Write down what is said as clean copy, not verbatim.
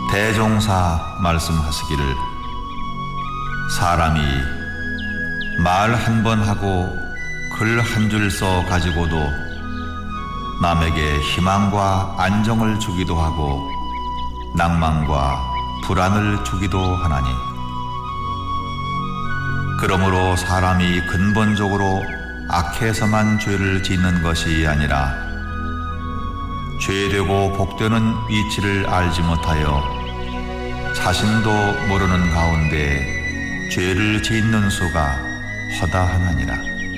대종사 말씀하시기를 사람이 말 한 번 하고 글 한 줄 써 가지고도 남에게 희망과 안정을 주기도 하고 낭만과 불안을 주기도 하나니 그러므로 사람이 근본적으로 악해서만 죄를 짓는 것이 아니라 죄되고 복되는 이치를 알지 못하여 자신도 모르는 가운데 죄를 짓는 수가 허다하느니라.